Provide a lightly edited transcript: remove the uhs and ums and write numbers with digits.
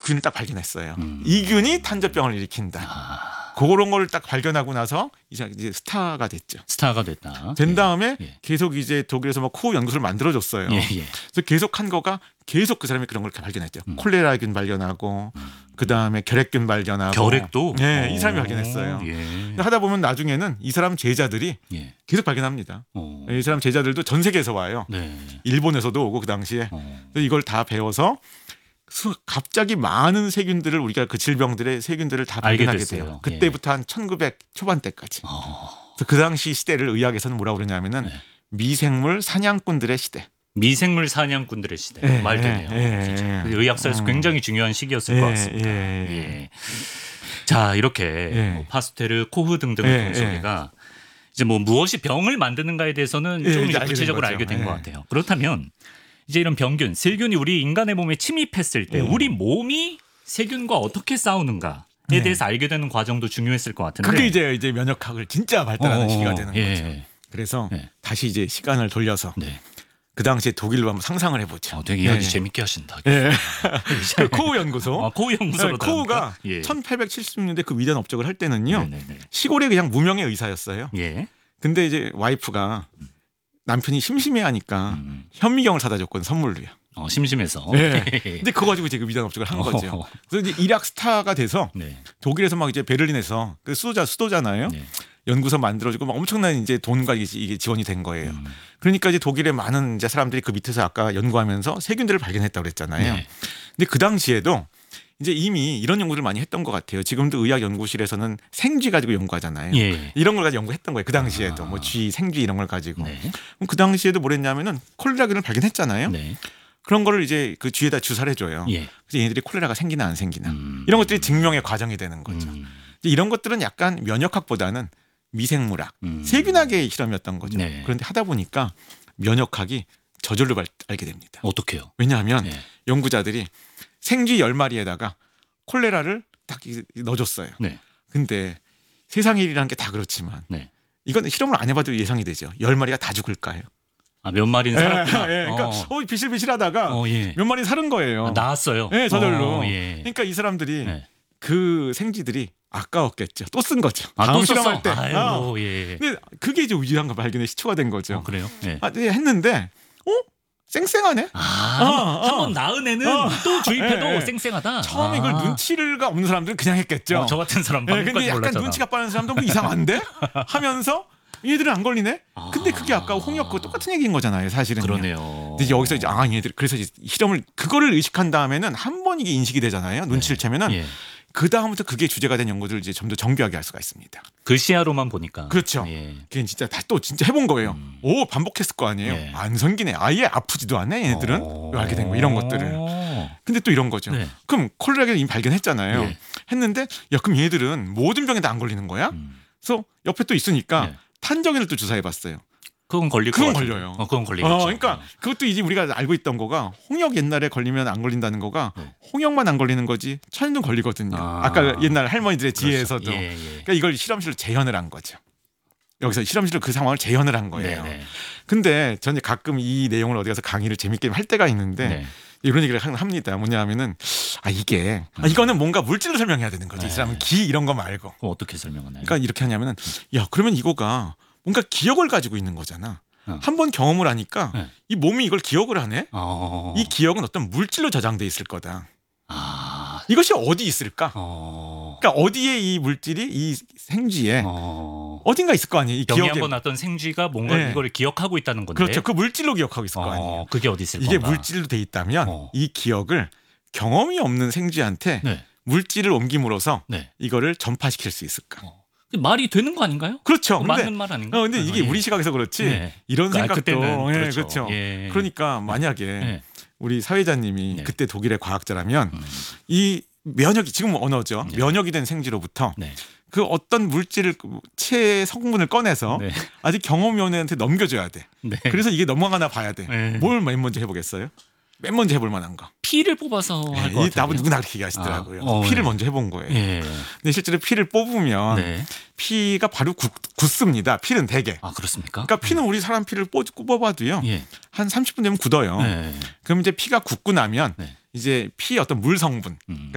균을 딱 발견했어요. 이 균이 탄저병을 일으킨다. 그런 걸 딱 발견하고 나서 이제 스타가 됐죠. 스타가 됐다. 된 다음에 예. 계속 이제 독일에서 막 코어 연구소를 만들어줬어요. 예, 예. 그래서 계속 한 거가 계속 그 사람이 그런 걸 발견했죠. 콜레라균 발견하고 그 다음에 결핵균 발견하고. 결핵도? 네, 이 사람이 발견했어요. 예. 하다 보면 나중에는 이 사람 제자들이 예. 계속 발견합니다. 이 사람 제자들도 전 세계에서 와요. 네. 일본에서도 오고 그 당시에 그래서 이걸 다 배워서 갑자기 많은 세균들을 우리가 그 질병들의 세균들을 다 발견하게 돼요. 그때부터 한 1900 초반대까지. 그래서 그 당시 시대를 의학에서는 뭐라고 그러냐면은 네. 미생물 사냥꾼들의 시대. 미생물 사냥꾼들의 시대. 예, 말 되네요. 예. 의학사에서 굉장히 중요한 시기였을 것 같습니다. 예. 자, 이렇게 뭐 파스테르, 코흐 등등의 동소리가 이제 뭐 무엇이 병을 만드는가에 대해서는 좀 이제 구체적으로 알게 된 것 같아요. 그렇다면 이제 이런 병균, 세균이 우리 인간의 몸에 침입했을 때 우리 몸이 세균과 어떻게 싸우는가에 대해서 알게 되는 과정도 중요했을 것 같은데. 그게 이제 면역학을 진짜 발달하는 시기가 되는 거죠. 그래서 예. 다시 이제 시간을 돌려서 네. 그 당시에 독일로 한번 상상을 해보죠. 되게 이야기 재밌게 하신다. 예. 코우 연구소. 코우 연구소로. 코우가 예. 1870년대 그 위대한 업적을 할 때는요. 네네네. 시골에 그냥 무명의 의사였어요. 예. 근데 이제 와이프가 남편이 심심해하니까 현미경을 사다 줬거든 선물로요. 심심해서. 네. 근데 그거 가지고 이제 그 위대한 업적을 한 거죠. 그래서 이제 일약 스타가 돼서 네. 독일에서 막 이제 베를린에서 그 수도잖아요. 네. 연구소 만들어주고 막 엄청난 이제 돈과 이게 지원이 된 거예요. 그러니까 이제 독일의 많은 이제 사람들이 그 밑에서 아까 연구하면서 세균들을 발견했다고 그랬잖아요. 네. 근데 그 당시에도 이제 이미 이런 연구를 많이 했던 것 같아요. 지금도 의학 연구실에서는 생쥐 가지고 연구하잖아요. 예. 이런 걸 가지고 연구했던 거예요. 그 당시에도 뭐 쥐, 생쥐 이런 걸 가지고. 네. 그럼 그 당시에도 뭐랬냐면은 콜레라균을 발견했잖아요. 네. 그런 거를 이제 그 쥐에다 주사를 해줘요. 예. 그래서 얘네들이 콜레라가 생기나 안 생기나 이런 것들이 증명의 과정이 되는 거죠. 이제 이런 것들은 약간 면역학보다는 미생물학, 세균학의 실험이었던 거죠. 네. 그런데 하다 보니까 면역학이 저절로 알게 됩니다. 어떻게요? 왜냐하면 네. 연구자들이 생쥐 10마리에다가 콜레라를 딱 넣어줬어요. 네. 근데 세상 일이라는 게 다 그렇지만 네. 이건 실험을 안 해봐도 예상이 되죠. 10마리가 다 죽을까요? 몇 마리는 살았구나. 그러니까 비실비실하다가 예. 몇 마리 사는 거예요. 나았어요. 네, 저절로. 예. 그러니까 이 사람들이 네. 그 생쥐들이 아까웠겠죠. 또 쓴 거죠. 또 다음 썼어? 실험할 때. 아이고, 예. 근데 그게 이제 우연한 거 발견의 시초가 된 거죠. 그래요? 예. 했는데 쌩쌩하네. 한번 낳은 애는 또 주입해도 쌩쌩하다. 처음에 이걸 눈치가 없는 사람들은 그냥 했겠죠. 저 같은 사람 근데 방금까지 약간 몰랐잖아. 눈치가 빠른 사람도 뭐 이상한데 하면서 얘들은 안 걸리네. 근데 그게 아까 홍역 그 똑같은 얘기인 거잖아요, 사실은. 그러네요. 근데 여기서 이제 얘들 그래서 이제 실험을 그거를 의식한 다음에는 한 번 이게 인식이 되잖아요. 눈치를 채면은 예. 그 다음부터 그게 주제가 된 연구들을 이제 좀 더 정교하게 할 수가 있습니다. 그 시야로만 보니까. 그렇죠. 예. 그게 진짜 또 진짜 해본 거예요. 오 반복했을 거 아니에요. 예. 안 생기네. 아예 아프지도 않네. 얘네들은 알게 된 거 이런 것들을. 근데 또 이런 거죠. 네. 그럼 콜레라를 이미 발견했잖아요. 예. 했는데 그럼 얘들은 모든 병에 다 안 걸리는 거야? 그래서 옆에 또 있으니까 네. 탄저균을 또 조사해 봤어요. 그건 걸릴 것 그건 같아요. 걸려요. 그건 걸리겠죠. 그러니까 그것도 이제 우리가 알고 있던 거가 홍역 옛날에 걸리면 안 걸린다는 거가 네. 홍역만 안 걸리는 거지 천연도 걸리거든요. 아까 옛날 할머니들의 지혜에서도. 그렇죠. 예. 그러니까 이걸 실험실로 재현을 한 거죠. 여기서 실험실로 그 상황을 재현을 한 거예요. 네네. 근데 저는 가끔 이 내용을 어디 가서 강의를 재밌게 할 때가 있는데 네. 이런 얘기를 합니다. 뭐냐면은 이게 이거는 뭔가 물질로 설명해야 되는 거지. 이 사람은 기 이런 거 말고. 그럼 어떻게 설명하나요? 그러니까 이렇게 하냐면은 그러면 이거가 뭔가 기억을 가지고 있는 거잖아. 한번 경험을 하니까 네. 이 몸이 이걸 기억을 하네. 이 이 기억은 어떤 물질로 저장돼 있을 거다. 이것이 어디 있을까? 그러니까 어디에 이 물질이 이 생쥐에 어딘가 있을 거 아니에요. 이 병이 기억에. 한번 났던 생쥐가 뭔가 네. 이거를 기억하고 있다는 건데. 그렇죠. 그 물질로 기억하고 있을 거 아니에요. 그게 어디 있을 이게 건가? 물질로 돼 있다면 이 기억을 경험이 없는 생쥐한테 네. 물질을 옮김으로써 네. 이거를 전파시킬 수 있을까? 말이 되는 거 아닌가요? 그렇죠. 맞는 말 아닌가? 근데 이게 우리 시각에서 그렇지 네. 이런 생각도 그때는 그렇죠. 예. 그러니까 만약에 네. 우리 사회자님이 네. 그때 독일의 과학자라면 이 면역이 지금 언어죠. 네. 면역이 된 생쥐로부터 네. 그 어떤 물질을 체 성분을 꺼내서 네. 아직 경험이 없는 애한테 넘겨줘야 돼. 네. 그래서 이게 넘어가나 봐야 돼. 네. 뭘 맨 먼저 해보겠어요? 맨 먼저 해볼 만한 거. 피를 뽑아서 할 것 같아요. 나보고 누구나 그렇게 얘기하시더라고요. 피를 네. 먼저 해본 거예요. 예. 근데 실제로 피를 뽑으면 네. 피가 바로 굳습니다. 피는 대개. 그렇습니까? 그러니까 피는 우리 사람 피를 뽑아봐도요. 예. 한 30분 되면 굳어요. 네. 그럼 이제 피가 굳고 나면 네. 이제 피의 어떤 물 성분,